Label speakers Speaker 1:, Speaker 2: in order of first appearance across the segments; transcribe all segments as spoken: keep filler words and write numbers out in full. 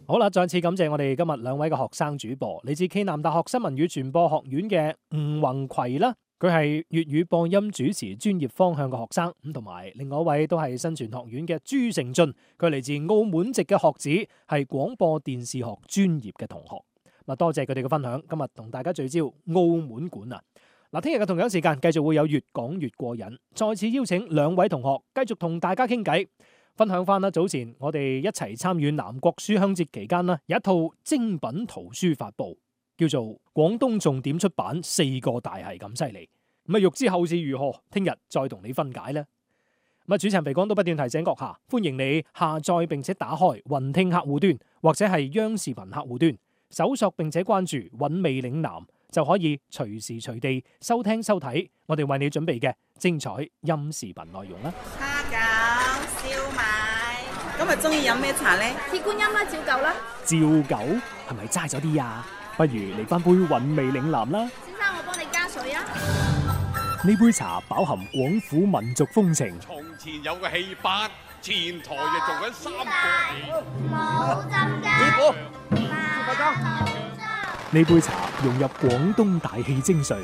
Speaker 1: 好啦，再次感謝我哋今日兩位嘅學生主播，嚟自暨南大學新聞與傳播學院嘅吳宏葵啦，佢係粵語播音主持專業方向嘅學生，咁同埋另外一位都係新傳學院嘅朱成俊，佢嚟自澳門籍嘅學子，係廣播電視學專業嘅同學。嗱，多謝佢哋嘅分享，今日同大家聚焦澳門館啊！嗱，聽日嘅同樣時間繼續會有越講越過癮，再次邀請兩位同學繼續同大家傾偈。分享翻啦，早前我哋一齊參與南國書香節期間啦，有一套精品圖書發佈，叫做《廣東重點出版四個大係咁犀利》。咁啊，欲知後事如何，聽日再同你分解啦。咁啊，主持人肥光都不斷提醒閣下，歡迎你下載並且打開雲聽客戶端或者係央視頻客戶端，搜索並且關注韻味嶺南，就可以隨時隨地收聽收睇我哋為你準備嘅精彩音視頻內容啦。
Speaker 2: 蝦餃、燒賣，今日中意飲咩茶呢？
Speaker 3: 鐵觀音啦，照舊啦。
Speaker 1: 照舊係咪齋咗啲啊？不如嚟翻杯韻味嶺南啦。
Speaker 3: 先生，我幫你加水啊。
Speaker 1: 呢杯茶飽含廣府民族風情。
Speaker 4: 從前有個戲班，前台就做緊三個戲。
Speaker 3: 冇浸㗎。
Speaker 1: 呢杯茶融入廣東大氣精髓。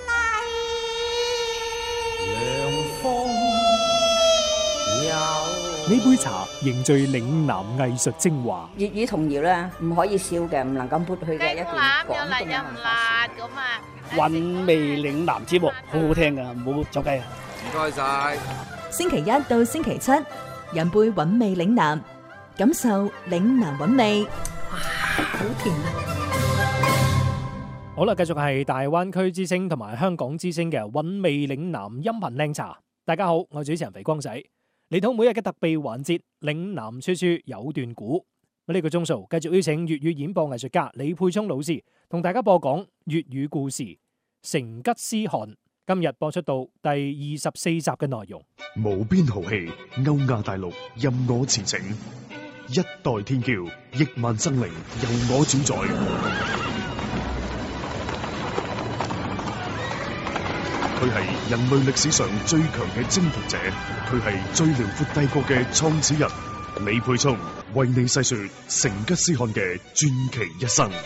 Speaker 1: 呢杯茶凝聚嶺南藝術精華。
Speaker 5: 粵語童謠咧，唔可以笑嘅，唔能夠抹去嘅一段廣東嘅文化。
Speaker 3: 咁啊，
Speaker 6: 韻味嶺南節目好好聽噶，唔好走雞啊！
Speaker 4: 唔該晒。
Speaker 7: 星期一到星期七，飲杯韻味嶺南，感受嶺南韻味。哇，好甜啊！
Speaker 1: 好啦，繼續係大灣區之聲同埋香港之聲嘅韻味嶺南音頻靚茶。大家好，我係主持人肥光仔。嚟到每日嘅特備環節，嶺南處處有段古。咁、這、呢個鐘數繼續邀請粵語演播藝術家李沛聰老師同大家播講粵語故事《成吉思汗》。今日播出到第二十四集嘅內容。
Speaker 8: 無邊豪氣，歐亞大陸任我馳騁，一代天驕，億萬生靈由我主宰。佢係人類歷史上最強嘅征服者，佢係最遼闊帝國嘅創始人。李沛聰為你細說成吉思汗嘅傳奇一生。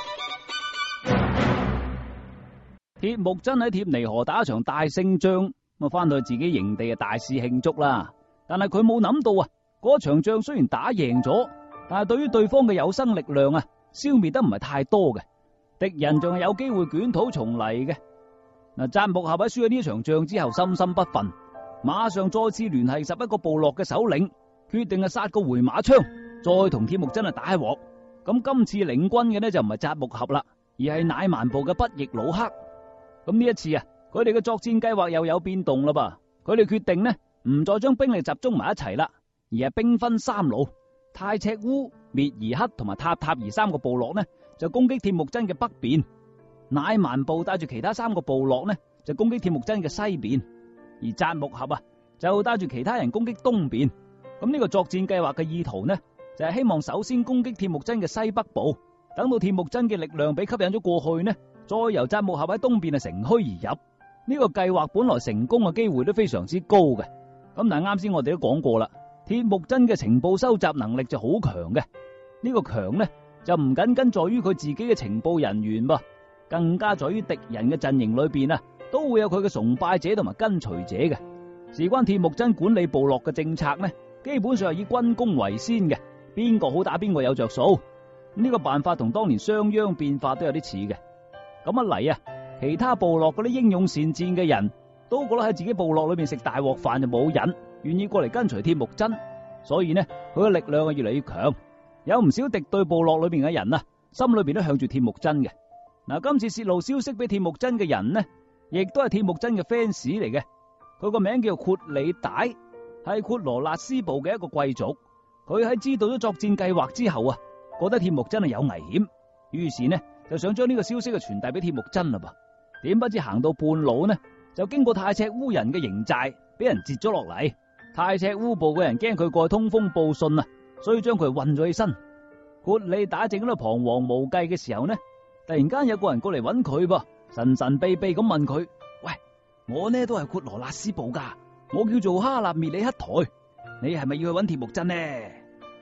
Speaker 6: 鐵木真喺帖尼河打一場大勝仗，咁啊翻到去自己營地啊大肆慶祝啦。但係佢冇諗到啊，嗰場仗雖然打贏咗，但係對於對方嘅有生力量啊，消滅得唔係太多嘅，敵人仲係有機會捲土重嚟嘅。嗱，扎木合喺輸咗呢場仗之後，心心不忿，馬上再次聯繫十一個部落嘅首領，決定係殺個回馬槍，再同鐵木真啊打一鑊。咁今次領軍嘅呢就唔係扎木合啦，而係乃蠻部嘅不亦魯克。咁呢一次啊，佢哋嘅作戰計劃又有變動啦噃。佢哋決定呢唔再將兵力集中埋一齊啦，而係兵分三路，太赤烏、滅兒克同埋塔塔兒三個部落呢就攻擊鐵木真嘅北邊。乃蠻部帶住其他三個部落呢，就攻擊鐵木真嘅西邊，而扎木合啊就帶住其他人攻擊東邊。咁呢個作戰計劃嘅意圖呢，就係希望首先攻擊鐵木真嘅西北部，等到鐵木真嘅力量被吸引咗過去呢，再由扎木合喺東邊啊乘虛而入。呢個計劃本來成功嘅機會都非常之高嘅。咁但係啱先我哋都講過啦，鐵木真嘅情報收集能力就好強嘅。呢個強呢，就唔僅僅在於佢自己嘅情報人員噃。更加在於敵人嘅陣營裏邊啊，都會有佢嘅崇拜者同埋跟隨者嘅。事關鐵木真管理部落嘅政策呢，基本上係以軍功為先嘅，邊個好打邊個有着數。呢個辦法同當年商鞅變法都有啲似嘅。咁一嚟啊，其他部落嗰啲英勇善戰嘅人都覺得喺自己部落裏邊食大鑊飯就冇癮，願意過嚟跟隨鐵木真，所以呢佢嘅力量係越嚟越強。有唔少敵對部落裏邊嘅人啊，心裏邊都向住鐵木真嘅。嗱，今次泄露消息俾鐵木真嘅人呢，亦都係鐵木真嘅 fans 嚟嘅。佢個名叫闊里帶，係闊羅納斯部嘅一個貴族。佢喺知道咗作戰計劃之後啊，覺得鐵木真係有危險，於是呢就想將呢個消息嘅傳遞俾鐵木真啦噃。點不知行到半路呢，就經過太赤烏人嘅營寨，俾人截咗落嚟。太赤烏部嘅人驚佢過去通風報信啊，所以將佢韞咗起身。闊里帶正喺度彷徨無計嘅時候呢，突然間有個人過嚟揾佢噃，神神秘秘咁問佢：喂，我呢都係闊羅納斯部噶，我叫做哈納滅里克台，你係咪要去揾鐵木真呢？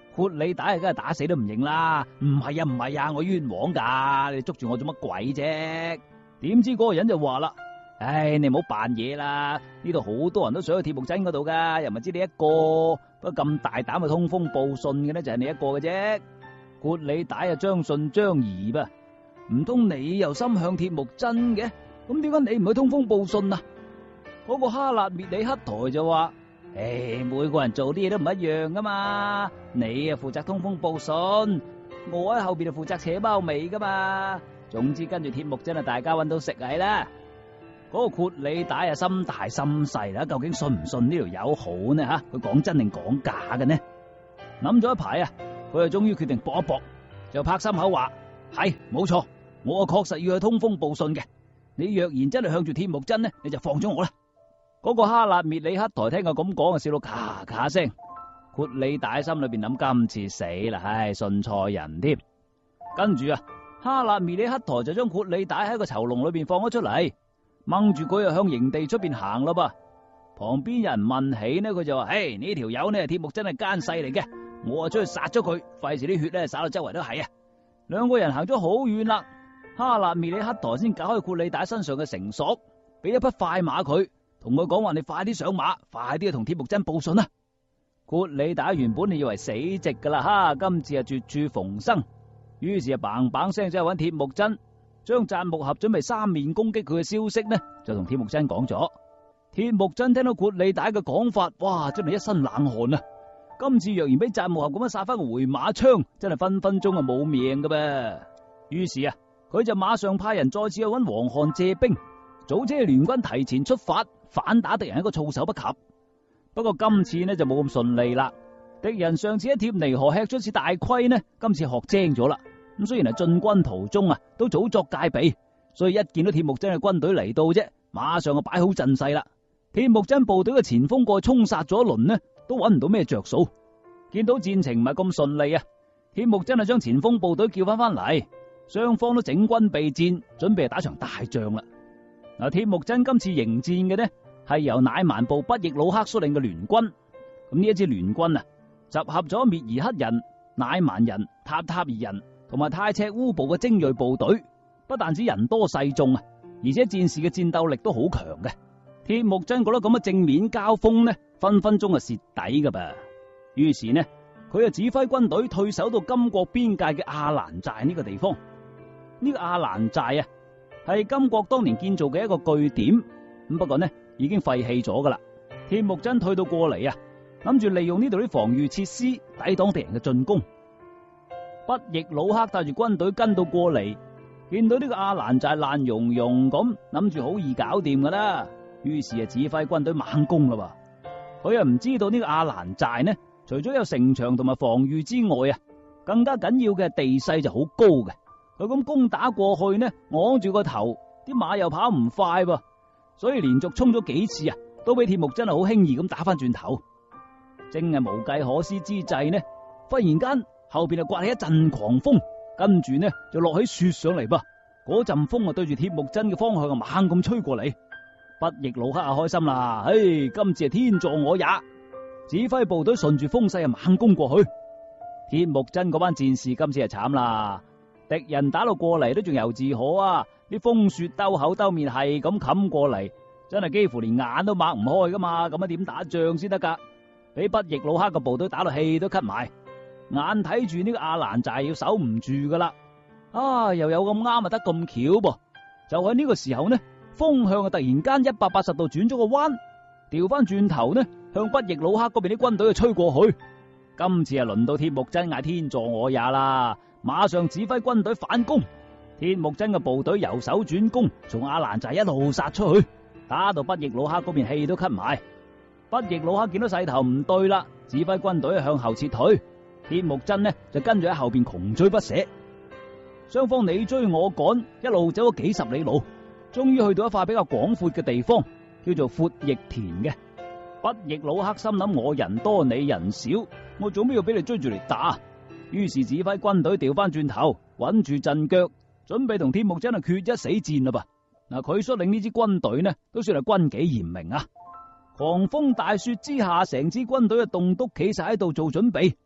Speaker 6: 豁你打梗係打死都唔認啦！唔係啊，唔係啊，我冤枉噶，你捉住我做乜鬼啫？點知嗰個人就話啦：唉，你唔好扮嘢啦！呢度好多人都想去鐵木真嗰度噶，又唔係知你一個，不過咁大膽去通風報信嘅呢，就係你一個嘅啫。豁你打啊，將信將疑噃，唔通你又心向鐵木真嘅？咁點解你唔去通風報信啊？嗰、嗰個哈勒滅里克台就話：唉，每個人做啲嘢都唔一樣噶嘛，你啊負責通風報信，我喺後邊就負責扯貓尾噶嘛。總之跟住鐵木真啊，大家搵到食係啦。嗰、嗰個豁你打啊，心大心細啦，究竟信唔信呢條友好呢？吓，佢講真定講假嘅呢？諗咗一排啊，佢就終於決定搏一搏，就拍心口話：係冇錯，我啊確實要去通風報信嘅。你若然真係向住鐵木真呢，你就放咗我啦。嗰、嗰個哈勒滅里克台聽我咁講啊，笑到咔咔聲。豁你打喺心裏邊諗，今次死啦，唉，信錯人添。跟住啊，哈勒滅里克台就將豁你打喺個囚籠裏邊放咗出嚟，掹住佢又向營地出邊行啦噃。旁邊有人問起呢，佢就話：唉，呢條友呢，鐵木真係奸細嚟嘅，我啊出去殺咗佢，費事啲血咧灑到周圍都係啊。兩個人行咗好遠啦，哈勒滅里克台先解開豁你打身上嘅繩索，俾一匹快馬佢，同佢講話：你快啲上馬，快啲去同鐵木真報信啦。豁你打原本你以為死直噶啦，哈，今次啊絕處逢生，於是啊砰砰聲走去揾鐵木真，將贊木合準備三面攻擊佢嘅消息呢，就同鐵木真講咗。鐵木真聽到豁你打嘅講法，哇，真係一身冷汗啊！今次若然俾贊木合咁樣殺翻個回馬槍，真係分分鐘啊冇命噶噃。於是啊，佢就馬上派人再次去揾黃汗借兵，組織聯軍提前出發，反打敵人一個措手不及。不過今次呢就冇咁順利啦，敵人上次喺貼尼河吃咗次大虧呢，今次學精咗啦。咁雖然係進軍途中啊，都早作戒備，所以一見到鐵木真嘅軍隊嚟到啫，馬上就擺好陣勢啦。鐵木真部隊嘅前鋒過去衝殺咗一輪呢，都揾唔到咩着數。見到戰情唔係咁順利啊，鐵木真係將前鋒部隊叫翻翻嚟，雙方都整軍備戰，準備打場大仗啦。嗱，鐵木真今次迎戰嘅呢，係由乃縵部不亦魯克率領嘅聯軍。咁呢一支聯軍啊，集合咗滅兒克人、乃縵人、塔塔爾人同埋泰赤烏部嘅精銳部隊，不但止人多勢眾啊，而且戰士嘅戰鬥力都好強嘅。鐵木真覺得咁嘅正面交鋒呢，分分鐘係蝕底噶噃。於是呢，佢就指揮軍隊退守到金國邊界嘅阿蘭寨呢個地方。呢、這個阿蘭寨啊，係金國當年建造嘅一個據點，咁不過呢已經廢棄咗噶啦。鐵木真退到過嚟啊，諗住利用呢度啲防禦設施抵擋敵人嘅進攻。不亦魯克帶住軍隊跟到過嚟，見到呢個阿蘭寨爛溶溶咁，諗住好易搞掂噶啦，於是啊指揮軍隊猛攻啦。佢又唔知道呢個阿蘭寨呢，除咗有城牆同埋防禦之外啊，更加緊要嘅係地勢就好高嘅。佢咁攻打過去呢，昂住個頭，啲馬又跑唔快噃，所以連續衝咗幾次啊，都俾鐵木真係好輕易咁打翻轉頭。正係無計可施之際呢，忽然間後邊就颳起一陣狂風，跟住呢就落起雪上嚟噃。嗰陣風啊對住鐵木真嘅方向啊猛咁吹過嚟。不亦魯克啊開心啦，唉，今次係天助我也，指揮部隊順住風勢啊猛攻過去。鐵木真嗰班戰士今次係慘啦，敵人打到過嚟都仲猶自可啊，啲風雪兜口兜面係咁冚過嚟，真係幾乎連眼都擘唔開噶嘛，咁樣點打仗先得噶？俾不亦魯克嘅部隊打到氣都咳埋，眼睇住呢個阿蘭寨要守唔住噶啦，啊又有咁啱啊得咁巧噃，就喺呢個時候呢，風向啊突然間一百八十度轉咗個彎，調翻轉頭呢，向不亦魯克嗰邊啲軍隊去吹過去。今次啊輪到鐵木真嗌天助我也啦，馬上指揮軍隊反攻。鐵木真嘅部隊由守轉攻，從阿蘭寨一路殺出去，打到不亦魯克嗰邊氣都咳埋。不亦魯克見到勢頭唔對啦，指揮軍隊向後撤退，鐵木真呢就跟住喺後邊窮追不捨。雙方你追我趕，一路走咗幾十里路，終於去到一塊比較廣闊嘅地方，叫做闊翼田嘅。不亦魯克心諗，我人多你人少，我做咩要俾你追住嚟打？於是指揮軍隊調翻轉頭，穩住陣腳，準備同鐵木真啊決一死戰啦噃。嗱，佢率領呢支軍隊呢，都算係軍紀嚴明啊。狂風大雪之下，成支軍隊啊棟篤企晒喺度做準備，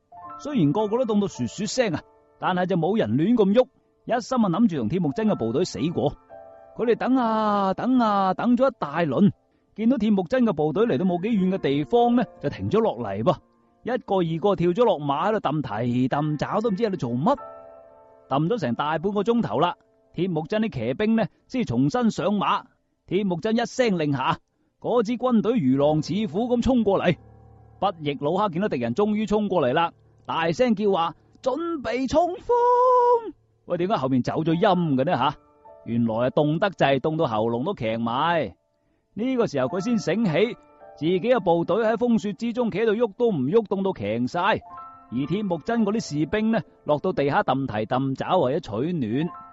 Speaker 6: 雖然個個都凍到噓噓聲啊，但係就冇人亂咁喐，一心啊諗住同鐵木真嘅部隊死過。佢哋等啊等啊等咗一大輪，見到鐵木真嘅部隊嚟到冇幾遠嘅地方呢，就停咗落嚟噃。一個二個跳咗落馬喺度揼蹄揼爪，都唔知喺度做乜。揼咗成大半個鐘頭啦，鐵木真啲騎兵呢先重新上馬。鐵木真一聲令下，嗰支軍隊如狼似虎咁衝過嚟。不亦魯克見到敵人終於衝過嚟啦，大聲叫話：準備衝鋒！喂，點解後面走咗音嘅呢吓？原來係凍得滯，凍到喉嚨都鉗埋。呢個時候佢先醒起，自己嘅部隊喺風雪之中企喺度喐都唔喐，凍到鉗晒。而鐵木真嗰啲士兵呢，落到地下揼蹄揼爪為咗取暖。